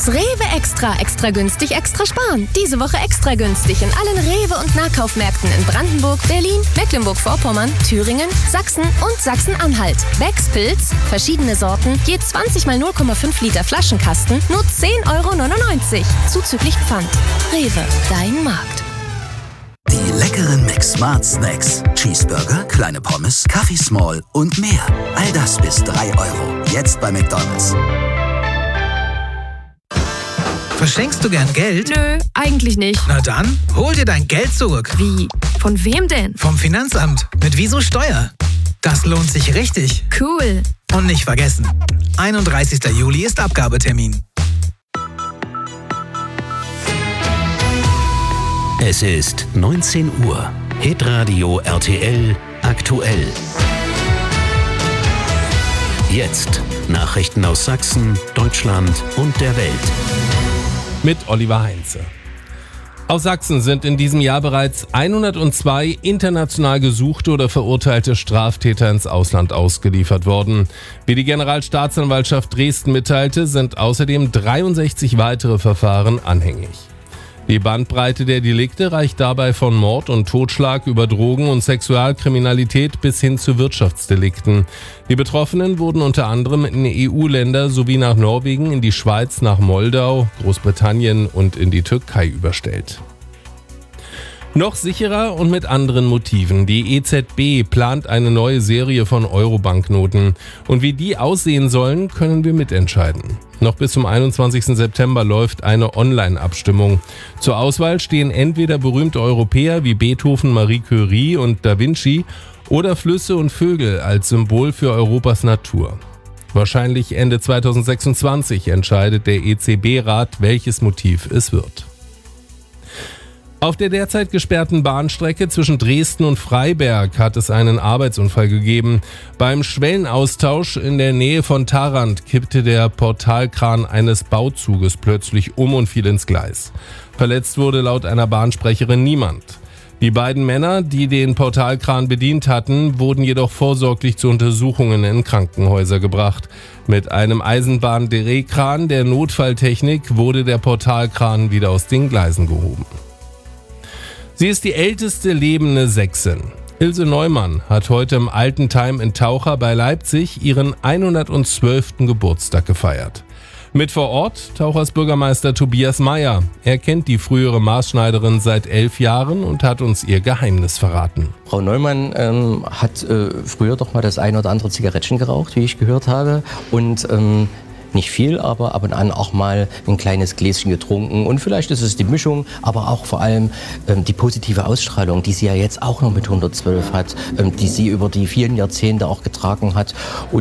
Jetzt Rewe Extra. Extra günstig, extra sparen. Diese Woche extra günstig in allen Rewe- und Nahkaufmärkten in Brandenburg, Berlin, Mecklenburg-Vorpommern, Thüringen, Sachsen und Sachsen-Anhalt. Becks Pilz, verschiedene Sorten, je 20 mal 0,5 Liter Flaschenkasten, nur 10,99 €. Zuzüglich Pfand. Rewe, dein Markt. Die leckeren McSmart Snacks. Cheeseburger, kleine Pommes, Kaffee Small und mehr. All das bis 3 €. Jetzt bei McDonald's. Verschenkst du gern Geld? Nö, eigentlich nicht. Na dann, hol dir dein Geld zurück. Wie? Von wem denn? Vom Finanzamt. Mit Wieso Steuer. Das lohnt sich richtig. Cool. Und nicht vergessen, 31. Juli ist Abgabetermin. Es ist 19 Uhr. Hitradio RTL aktuell. Jetzt Nachrichten aus Sachsen, Deutschland und der Welt. Mit Oliver Heinze. Aus Sachsen sind in diesem Jahr bereits 102 international gesuchte oder verurteilte Straftäter ins Ausland ausgeliefert worden. Wie die Generalstaatsanwaltschaft Dresden mitteilte, sind außerdem 63 weitere Verfahren anhängig. Die Bandbreite der Delikte reicht dabei von Mord und Totschlag über Drogen- und Sexualkriminalität bis hin zu Wirtschaftsdelikten. Die Betroffenen wurden unter anderem in EU-Länder sowie nach Norwegen, in die Schweiz, nach Moldau, Großbritannien und in die Türkei überstellt. Noch sicherer und mit anderen Motiven. Die EZB plant eine neue Serie von Euro-Banknoten. Und wie die aussehen sollen, können wir mitentscheiden. Noch bis zum 21. September läuft eine Online-Abstimmung. Zur Auswahl stehen entweder berühmte Europäer wie Beethoven, Marie Curie und Da Vinci oder Flüsse und Vögel als Symbol für Europas Natur. Wahrscheinlich Ende 2026 entscheidet der EZB-Rat, welches Motiv es wird. Auf der derzeit gesperrten Bahnstrecke zwischen Dresden und Freiberg hat es einen Arbeitsunfall gegeben. Beim Schwellenaustausch in der Nähe von Tharandt kippte der Portalkran eines Bauzuges plötzlich um und fiel ins Gleis. Verletzt wurde laut einer Bahnsprecherin niemand. Die beiden Männer, die den Portalkran bedient hatten, wurden jedoch vorsorglich zu Untersuchungen in Krankenhäuser gebracht. Mit einem Eisenbahn-Drehkran der Notfalltechnik wurde der Portalkran wieder aus den Gleisen gehoben. Sie ist die älteste lebende Sächsin. Ilse Neumann hat heute im Altentheim in Taucher bei Leipzig ihren 112. Geburtstag gefeiert. Mit vor Ort Tauchers Bürgermeister Tobias Meyer. Er kennt die frühere Maßschneiderin seit 11 Jahren und hat uns ihr Geheimnis verraten. Frau Neumann hat früher doch mal das ein oder andere Zigarettchen geraucht, wie ich gehört habe. Und nicht viel, aber ab und an auch mal ein kleines Gläschen getrunken. Und vielleicht ist es die Mischung, aber auch vor allem die positive Ausstrahlung, die sie ja jetzt auch noch mit 112 hat, die sie über die vielen Jahrzehnte auch getragen hat. Und